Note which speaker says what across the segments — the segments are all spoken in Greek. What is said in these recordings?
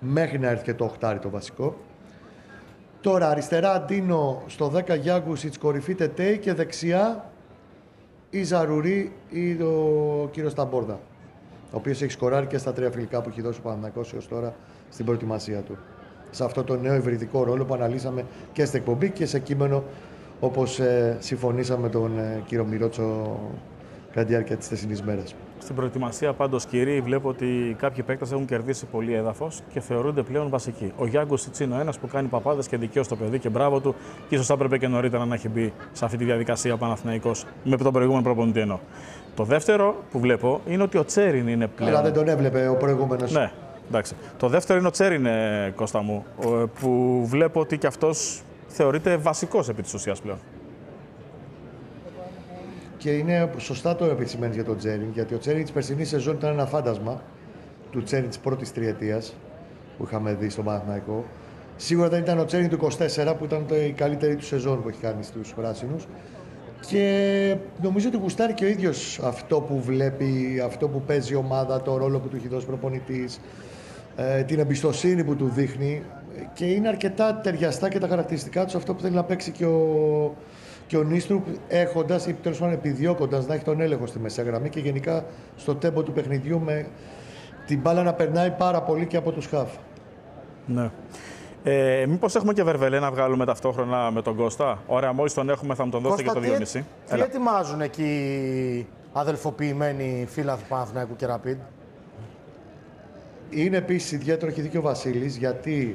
Speaker 1: μέχρι να έρθει και το οχτάρι το βασικό. Τώρα αριστερά Αντίνο, στο 10 Γιάγκουσιτς, κορυφή Τετέι και δεξιά ή Ζαρουρί ή ο κύριος Ταμπόρδα, ο οποίος έχει σκοράρει και στα 3 φιλικά που έχει δώσει ο Παναθηναϊκός έως τώρα στην προετοιμασία του. Σε αυτό το νέο υβριδικό ρόλο που αναλύσαμε και στην εκπομπή και σε κείμενο, όπως συμφωνήσαμε με τον κύριο Μυρότσο κατά τη διάρκεια της τεσσινής μέρας.
Speaker 2: Στην προετοιμασία, πάντως, κύριοι, βλέπω ότι κάποιοι παίκτες έχουν κερδίσει πολύ έδαφος και θεωρούνται πλέον βασικοί. Ο Γιάγκουσιτς είναι ο ένας που κάνει παπάδες και δικαίως το παιδί και μπράβο του, και ίσως θα έπρεπε και νωρίτερα να έχει μπει σε αυτή τη διαδικασία ο Παναθηναϊκός με τον προηγούμενο προπονητή εννοώ. Το δεύτερο που βλέπω είναι ότι ο Τσέριν είναι πλέον.
Speaker 1: Αλλά δεν τον έβλεπε ο προηγούμενος.
Speaker 2: Ναι, εντάξει. Το δεύτερο είναι ο Τσέριν, Κώστα μου, που βλέπω ότι και αυτός θεωρείται βασικός επί της ουσίας πλέον.
Speaker 1: Και είναι σωστά το επισημαίνεις για τον Τσέριν, γιατί ο Τσέριν της περσινής σεζόν ήταν ένα φάντασμα του Τσέριν της πρώτης τριετίας που είχαμε δει στον Παναθηναϊκό. Σίγουρα δεν ήταν ο Τσέριν του 24 που ήταν η καλύτερη του σεζόν που έχει κάνει στους πράσινους. Και νομίζω ότι γουστάρει και ο ίδιος αυτό που βλέπει, αυτό που παίζει η ομάδα, το ρόλο που του έχει δώσει προπονητής, την εμπιστοσύνη που του δείχνει. Και είναι αρκετά ταιριαστά και τα χαρακτηριστικά του αυτό που θέλει να παίξει και ο Νίστρουπ, έχοντας ή τέλος πάντων επιδιώκοντας να έχει τον έλεγχο στη μεσαία γραμμή και γενικά στο τέμπο του παιχνιδιού με την μπάλα να περνάει πάρα πολύ και από τους χαφ.
Speaker 2: Ναι. Μήπως έχουμε και Βερβελέ να βγάλουμε ταυτόχρονα με τον Κώστα? Ωραία, μόλις τον έχουμε θα μου τον δώσετε και το 2,5.
Speaker 3: Τι ετοιμάζουν εκεί οι αδελφοποιημένοι φίλαθλοι Παναθηναϊκού και Ραπίντ?
Speaker 1: Είναι επίσης ιδιαίτερο, έχει δίκιο ο Βασίλης, γιατί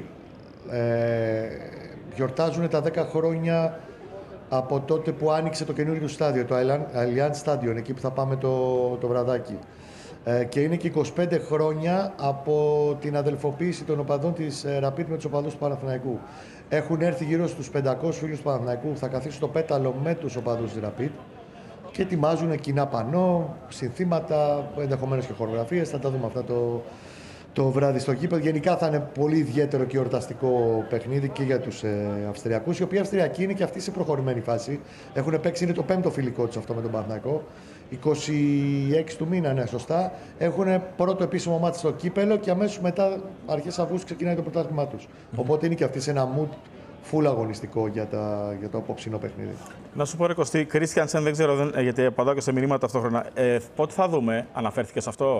Speaker 1: γιορτάζουν τα 10 χρόνια από τότε που άνοιξε το καινούργιο στάδιο, το Allianz Stadion, εκεί που θα πάμε το βραδάκι. Και είναι και 25 χρόνια από την αδελφοποίηση των οπαδών της Rapid με τους οπαδούς του Παναθηναϊκού. Έχουν έρθει γύρω στους 500 φίλους του Παναθηναϊκού που θα καθίσουν στο πέταλο με τους οπαδούς της Rapid και ετοιμάζουν κοινά πανό, συνθήματα, ενδεχομένως και χορογραφίες. Θα τα δούμε αυτά το βράδυ στο γήπεδο. Γενικά θα είναι πολύ ιδιαίτερο και εορταστικό παιχνίδι και για τους Αυστριακούς, οι οποίοι Αυστριακοί είναι και αυτοί σε προχωρημένη φάση. Έχουν παίξει, είναι το 5ο φιλικό τους αυτό με τον Παναθηναϊκό. 26 του μήνα, ναι, σωστά. Έχουν πρώτο επίσημο μάτι στο κύπελο και αμέσως μετά, αρχές Αυγούστου, ξεκινάει το πρωτάθλημά τους. Οπότε είναι και αυτοί σε ένα mood full αγωνιστικό για το απόψινό παιχνίδι.
Speaker 2: Να σου πω, ρε Κωστή, Κρίστιανσεν, δεν ξέρω, γιατί απαντάω και σε μηνύματα ταυτόχρονα. Πότε θα δούμε, αναφέρθηκε σε αυτό?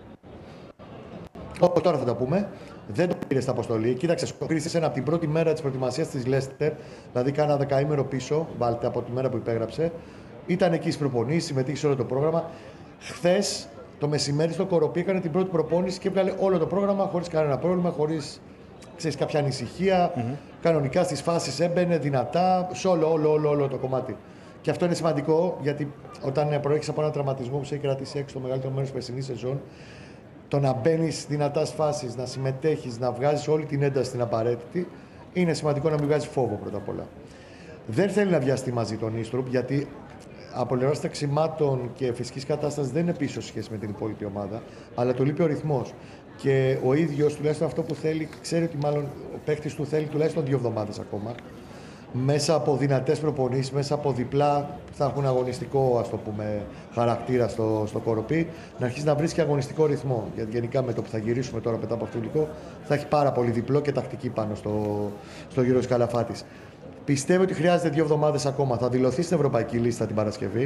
Speaker 1: Τώρα θα τα πούμε. Δεν το πήρε στην αποστολή. Κοίταξε, ο Κρίστιανσεν από την πρώτη μέρα της προετοιμασίας της Leicester, δηλαδή κάνα δεκαήμερο πίσω, βάλτε από τη μέρα που υπέγραψε, ήταν εκεί στις προπονήσεις, συμμετείχε σε όλο το πρόγραμμα. Χθες το μεσημέρι στο Κοροπή έκανε την πρώτη προπόνηση και έβγαλε όλο το πρόγραμμα χωρίς κανένα πρόβλημα, χωρίς κάποια ανησυχία. Κανονικά στις φάσεις έμπαινε δυνατά, σε όλο το κομμάτι. Και αυτό είναι σημαντικό, γιατί όταν προέρχεσαι από ένα τραυματισμό που σε έχει κρατήσει έξω το μεγαλύτερο μέρος της περσινής σεζόν, το να μπαίνεις δυνατά στις φάσεις, να συμμετέχεις, να βγάζεις όλη την ένταση την απαραίτητη, είναι σημαντικό να μην βγάζεις φόβο πρώτα απ' όλα. Δεν θέλει να βιαστεί μαζί τον Νίστρουπ, γιατί από πλευράς ταξιμάτων και φυσικής κατάστασης δεν είναι πίσω σχέση με την υπόλοιπη ομάδα, αλλά του λείπει ο ρυθμός. Και ο ίδιος, τουλάχιστον αυτό που θέλει, ξέρει ότι μάλλον ο παίκτης του θέλει τουλάχιστον 2 εβδομάδες ακόμα. Μέσα από δυνατές προπονήσεις, μέσα από διπλά που θα έχουν αγωνιστικό, ας το πούμε, χαρακτήρα στο Κοροπή, να αρχίσει να βρίσκει αγωνιστικό ρυθμό. Γιατί γενικά με το που θα γυρίσουμε τώρα μετά από αυτό το υλικό, θα έχει πάρα πολύ διπλό και τακτική πάνω στο γύρο της Καλαφάτης. Πιστεύω ότι χρειάζεται 2 εβδομάδες ακόμα. Θα δηλωθεί στην Ευρωπαϊκή Λίστα την Παρασκευή.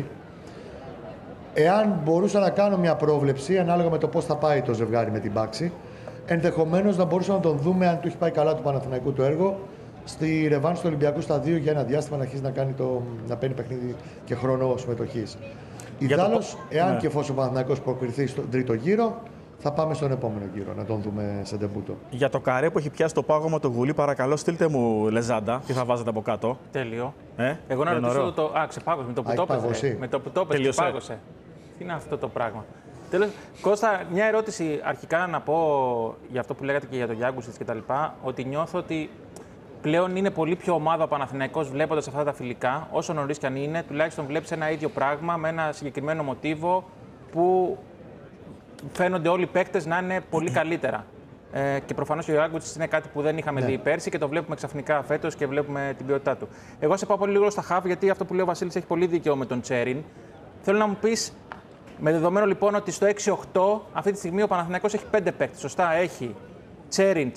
Speaker 1: Εάν μπορούσα να κάνω μια πρόβλεψη, ανάλογα με το πώς θα πάει το ζευγάρι με την Πάξη, ενδεχομένως να μπορούσαμε να τον δούμε, αν του έχει πάει καλά του Παναθηναϊκού το έργο, στη ρεβάνς του Ολυμπιακού Σταδίου για ένα διάστημα να αρχίσει να παίρνει παιχνίδι και χρόνο συμμετοχής. Ιδάλλως, εάν και εφόσον ο Παναθηναϊκός προκριθεί στον τρίτο γύρο, θα πάμε στον επόμενο γύρο να τον δούμε σε ντεμπούτο.
Speaker 2: Για το καρέ που έχει πιάσει το πάγωμα του Γουλή, παρακαλώ στείλτε μου λεζάντα. Τι θα βάζετε από κάτω?
Speaker 4: Τέλειο. Εγώ να ρωτήσω το. Ξεπάγωσε με το που το έπαιζε. Με το που το έπαιζε, ξεπάγωσε. Τι είναι αυτό το πράγμα? Τέλος, Κώστα, μια ερώτηση αρχικά να πω για αυτό που λέγατε και για το Γιάγκουσιτς κτλ. Ότι νιώθω ότι πλέον είναι πολύ πιο ομάδα ο Παναθηναϊκός βλέποντας αυτά τα φιλικά. Όσο νωρίς κι αν είναι, τουλάχιστον βλέπεις ένα ίδιο πράγμα με ένα συγκεκριμένο μοτίβο που φαίνονται όλοι οι παίκτες να είναι πολύ καλύτερα. Και προφανώς ο Γιάγκουσιτς είναι κάτι που δεν είχαμε δει πέρσι και το βλέπουμε ξαφνικά φέτος και βλέπουμε την ποιότητά του. Εγώ σε πάω πολύ λίγο στα χαβ, γιατί αυτό που λέει ο Βασίλης έχει πολύ δίκαιο με τον Τσέριν. Θέλω να μου πεις, με δεδομένο λοιπόν ότι στο 6-8 αυτή τη στιγμή ο Παναθηναϊκός έχει 5 παίκτες. Σωστά, έχει Τσέριν,